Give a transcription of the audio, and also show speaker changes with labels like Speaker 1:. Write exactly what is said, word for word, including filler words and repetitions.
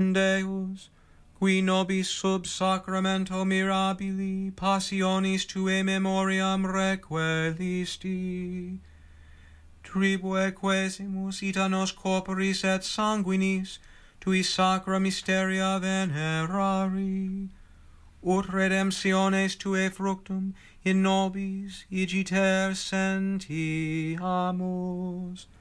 Speaker 1: Deus, qui nobis sub sacramento mirabili passionis tuae memoriam requelisti, tribue quesimus ita nos corporis et sanguinis tui sacra mysteria venerari, ut redemptiones tuae fructum in nobis igiter sentiamus.